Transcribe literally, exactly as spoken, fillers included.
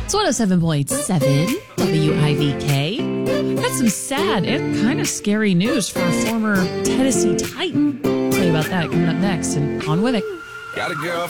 It's one oh seven point seven W I V K. That's some sad and kind of scary news for a former Tennessee Titan. I'll tell you about that coming up next and on with it. Got a girl.